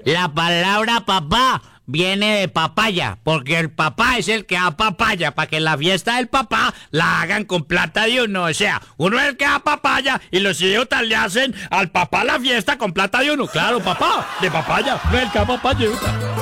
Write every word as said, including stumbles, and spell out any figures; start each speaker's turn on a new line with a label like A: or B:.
A: La palabra papá viene de papaya, porque el papá es el que da papaya, para que la fiesta del papá la hagan con plata de uno. O sea, uno es el que da papaya y los idiotas le hacen al papá la fiesta con plata de uno. Claro, papá, de papaya, no es el que da papaya.